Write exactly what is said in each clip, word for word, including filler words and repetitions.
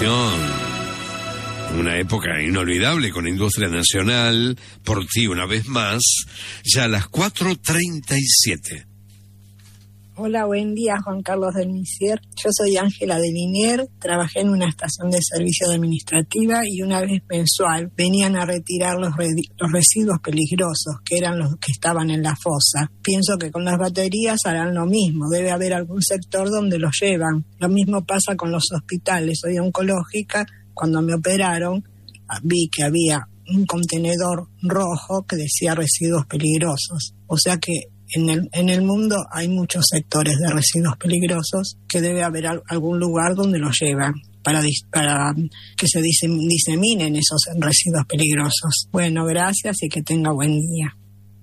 información. Una época inolvidable con Industria Nacional, por ti una vez más, ya a las cuatro treinta y siete. Hola, buen día, Juan Carlos del Misier. Yo soy Ángela de Linier, trabajé en una estación de servicio administrativa y una vez mensual venían a retirar los, re- los residuos peligrosos, que eran los que estaban en la fosa. Pienso que con las baterías harán lo mismo, debe haber algún sector donde los llevan. Lo mismo pasa con los hospitales. Soy oncológica, cuando me operaron vi que había un contenedor rojo que decía residuos peligrosos. O sea que En el, en el mundo hay muchos sectores de residuos peligrosos que debe haber al, algún lugar donde los llevan para, para que se disem, diseminen esos residuos peligrosos. Bueno, gracias y que tenga buen día.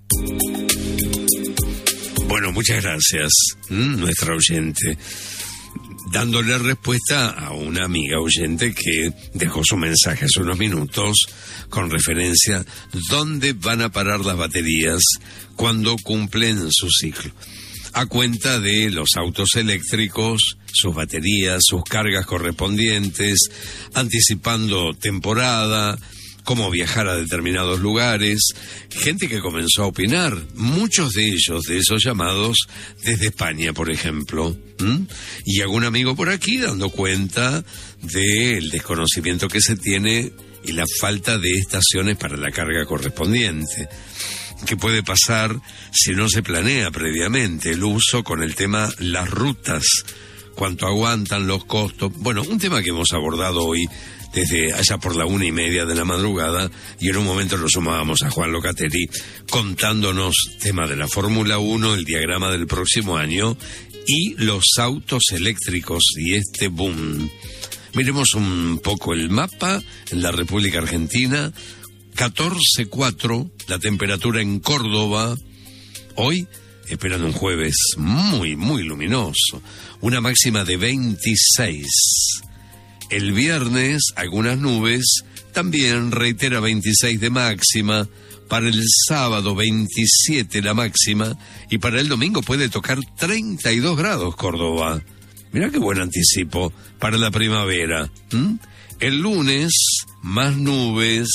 Bueno, muchas gracias, ¿Mm? nuestra oyente. Dándole respuesta a una amiga oyente que dejó su mensaje hace unos minutos con referencia dónde van a parar las baterías cuando cumplen su ciclo. A cuenta de los autos eléctricos, sus baterías, sus cargas correspondientes, anticipando temporada, cómo viajar a determinados lugares, gente que comenzó a opinar, muchos de ellos, de esos llamados, desde España, por ejemplo, ¿Mm? y algún amigo por aquí dando cuenta del desconocimiento que se tiene y la falta de estaciones para la carga correspondiente. ¿Qué puede pasar si no se planea previamente el uso con el tema las rutas? ¿Cuánto aguantan los costos? Bueno, un tema que hemos abordado hoy desde allá por la una y media de la madrugada, y en un momento lo sumábamos a Juan Locatelli contándonos tema de la Fórmula uno, el diagrama del próximo año y los autos eléctricos y este boom. Miremos un poco el mapa en la República Argentina. catorce cuatro la temperatura en Córdoba. Hoy esperando un jueves muy, muy luminoso. Una máxima de veintiséis. El viernes, algunas nubes, también reitera veintiséis de máxima. Para el sábado, veintisiete la máxima. Y para el domingo puede tocar treinta y dos grados Córdoba. Mirá qué buen anticipo para la primavera. ¿Mm? El lunes, más nubes.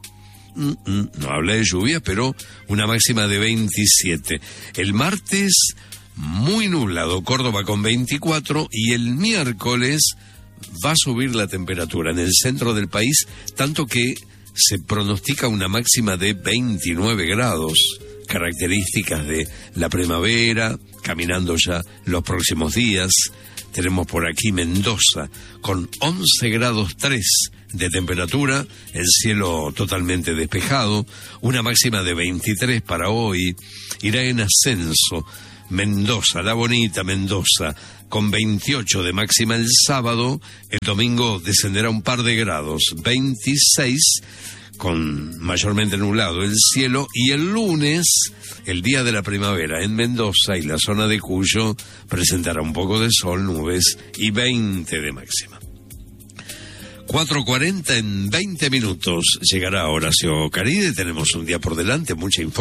Mm-mm, no habla de lluvia, pero una máxima de veintisiete. El martes, muy nublado, Córdoba con veinticuatro. Y el miércoles va a subir la temperatura en el centro del país, tanto que se pronostica una máxima de veintinueve grados, características de la primavera, caminando ya los próximos días. Tenemos por aquí Mendoza, con once grados tres de temperatura, el cielo totalmente despejado, una máxima de veintitrés para hoy. Irá en ascenso Mendoza, la bonita Mendoza, con veintiocho de máxima el sábado. El domingo descenderá un par de grados, veintiséis, con mayormente nublado el cielo. Y el lunes, el día de la primavera en Mendoza y la zona de Cuyo, presentará un poco de sol, nubes y veinte de máxima. cuatro cuarenta en veinte minutos llegará Horacio Caride. Tenemos un día por delante, mucha información.